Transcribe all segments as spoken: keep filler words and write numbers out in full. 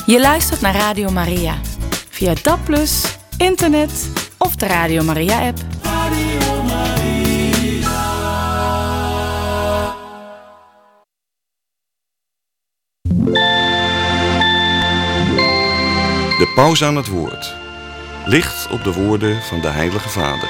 Je luistert naar Radio Maria. Via D A B plus, internet of de Radio Maria-app. Radio Maria. De paus aan het woord. Licht op de woorden van de Heilige Vader.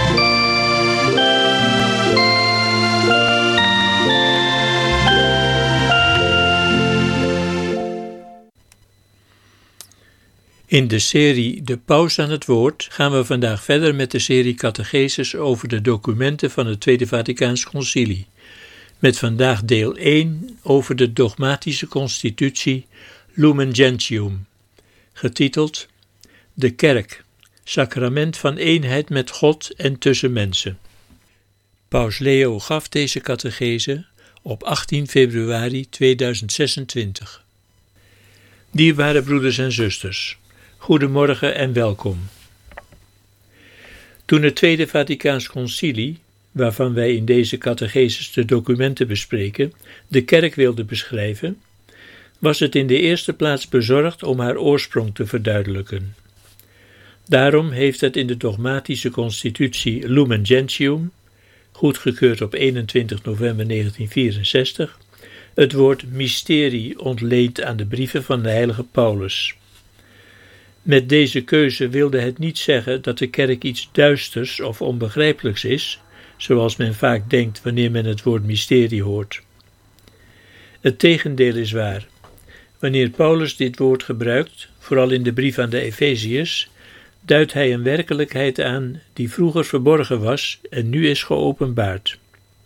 In de serie De Paus aan het Woord gaan we vandaag verder met de serie catecheses over de documenten van het Tweede Vaticaans Concilie. Met vandaag deel één over de dogmatische constitutie Lumen Gentium, getiteld De Kerk, sacrament van eenheid met God en tussen mensen. Paus Leo gaf deze catechese op achttien februari tweeduizend zesentwintig. Dierbare broeders en zusters, goedemorgen en welkom. Toen het Tweede Vaticaans Concilie, waarvan wij in deze catecheses de documenten bespreken, de kerk wilde beschrijven, was het in de eerste plaats bezorgd om haar oorsprong te verduidelijken. Daarom heeft het in de dogmatische constitutie Lumen Gentium, goedgekeurd op eenentwintig november negentien vierenzestig, het woord mysterie ontleend aan de brieven van de heilige Paulus. Met deze keuze wilde het niet zeggen dat de kerk iets duisters of onbegrijpelijks is, zoals men vaak denkt wanneer men het woord mysterie hoort. Het tegendeel is waar. Wanneer Paulus dit woord gebruikt, vooral in de brief aan de Efeziërs, duidt hij een werkelijkheid aan die vroeger verborgen was en nu is geopenbaard.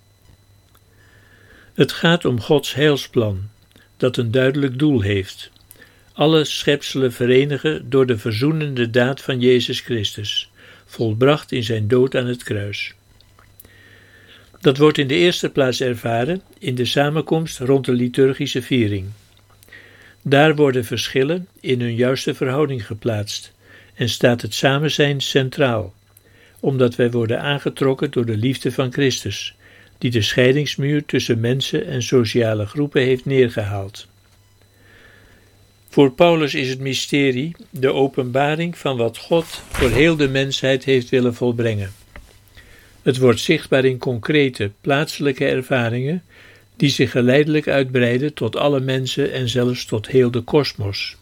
Het gaat om Gods heilsplan, dat een duidelijk doel heeft. Alle schepselen verenigen door de verzoenende daad van Jezus Christus, volbracht in zijn dood aan het kruis. Dat wordt in de eerste plaats ervaren in de samenkomst rond de liturgische viering. Daar worden verschillen in hun juiste verhouding geplaatst en staat het samenzijn centraal, omdat wij worden aangetrokken door de liefde van Christus, die de scheidingsmuur tussen mensen en sociale groepen heeft neergehaald. Voor Paulus is het mysterie de openbaring van wat God voor heel de mensheid heeft willen volbrengen. Het wordt zichtbaar in concrete, plaatselijke ervaringen die zich geleidelijk uitbreiden tot alle mensen en zelfs tot heel de kosmos.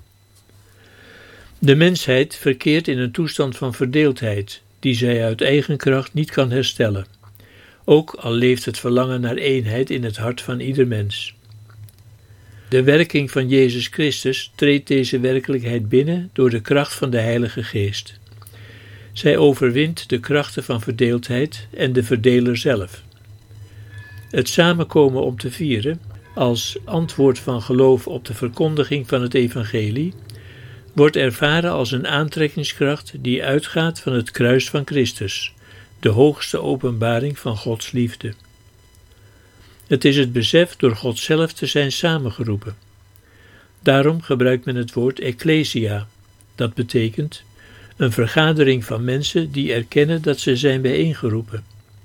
De mensheid verkeert in een toestand van verdeeldheid die zij uit eigen kracht niet kan herstellen, ook al leeft het verlangen naar eenheid in het hart van ieder mens. De werking van Jezus Christus treedt deze werkelijkheid binnen door de kracht van de Heilige Geest. Zij overwint de krachten van verdeeldheid en de verdeler zelf. Het samenkomen om te vieren, als antwoord van geloof op de verkondiging van het evangelie, wordt ervaren als een aantrekkingskracht die uitgaat van het kruis van Christus, de hoogste openbaring van Gods liefde. Het is het besef door God zelf te zijn samengeroepen. Daarom gebruikt men het woord ecclesia, dat betekent een vergadering van mensen die erkennen dat ze zijn bijeengeroepen.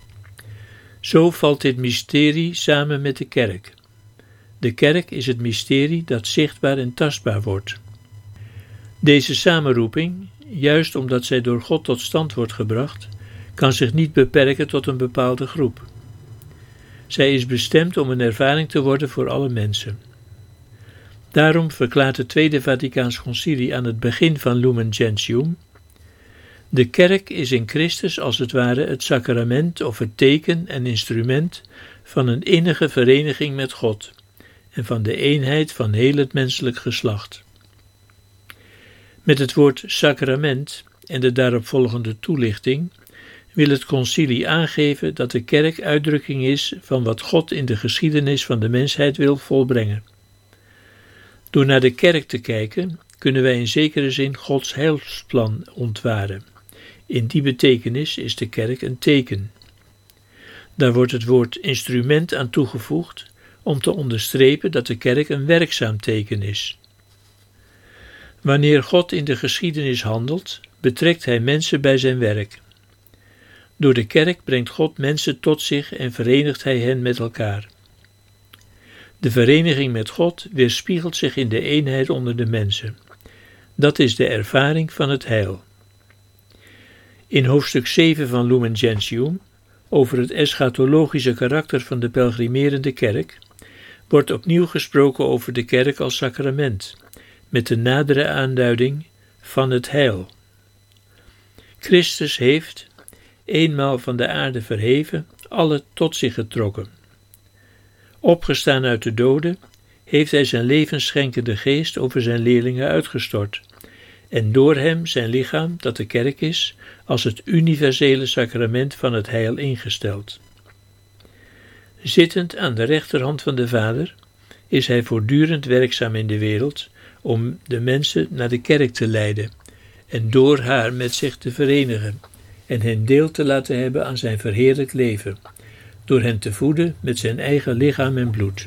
Zo valt dit mysterie samen met de kerk. De kerk is het mysterie dat zichtbaar en tastbaar wordt. Deze samenroeping, juist omdat zij door God tot stand wordt gebracht, kan zich niet beperken tot een bepaalde groep. Zij is bestemd om een ervaring te worden voor alle mensen. Daarom verklaart het Tweede Vaticaans Concilie aan het begin van Lumen Gentium: de kerk is in Christus als het ware het sacrament of het teken en instrument van een innige vereniging met God en van de eenheid van heel het menselijk geslacht. Met het woord sacrament en de daaropvolgende toelichting wil het concilie aangeven dat de kerk uitdrukking is van wat God in de geschiedenis van de mensheid wil volbrengen. Door naar de kerk te kijken, kunnen wij in zekere zin Gods heilsplan ontwaren. In die betekenis is de kerk een teken. Daar wordt het woord instrument aan toegevoegd om te onderstrepen dat de kerk een werkzaam teken is. Wanneer God in de geschiedenis handelt, betrekt hij mensen bij zijn werk. Door de kerk brengt God mensen tot zich en verenigt hij hen met elkaar. De vereniging met God weerspiegelt zich in de eenheid onder de mensen. Dat is de ervaring van het heil. In hoofdstuk zeven van Lumen Gentium, over het eschatologische karakter van de pelgrimerende kerk, wordt opnieuw gesproken over de kerk als sacrament, met de nadere aanduiding van het heil. Christus heeft, eenmaal van de aarde verheven, alle tot zich getrokken. Opgestaan uit de doden, heeft hij zijn levensschenkende geest over zijn leerlingen uitgestort, en door hem zijn lichaam, dat de kerk is, als het universele sacrament van het heil ingesteld. Zittend aan de rechterhand van de Vader, is hij voortdurend werkzaam in de wereld om de mensen naar de kerk te leiden en door haar met zich te verenigen en hen deel te laten hebben aan zijn verheerlijk leven, door hen te voeden met zijn eigen lichaam en bloed.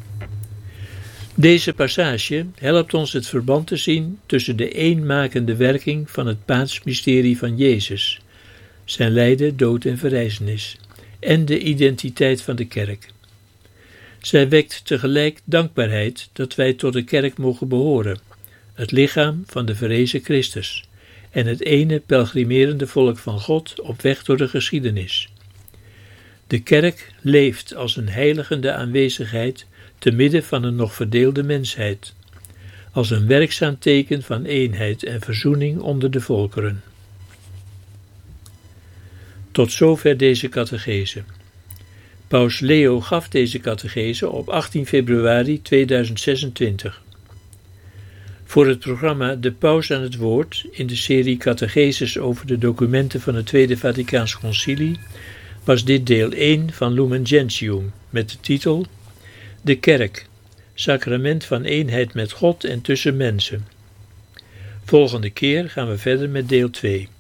Deze passage helpt ons het verband te zien tussen de eenmakende werking van het paaschmysterie van Jezus, zijn lijden, dood en verrijzenis, en de identiteit van de kerk. Zij wekt tegelijk dankbaarheid dat wij tot de kerk mogen behoren, het lichaam van de verrezen Christus, en het ene pelgrimerende volk van God op weg door de geschiedenis. De kerk leeft als een heiligende aanwezigheid te midden van een nog verdeelde mensheid, als een werkzaam teken van eenheid en verzoening onder de volkeren. Tot zover deze catechese. Paus Leo gaf deze catechese op achttien februari tweeduizend zesentwintig. Voor het programma De Paus aan het Woord in de serie catecheses over de documenten van het Tweede Vaticaans Concilie was dit deel één van Lumen Gentium met de titel De Kerk, sacrament van eenheid met God en tussen mensen. Volgende keer gaan we verder met deel twee.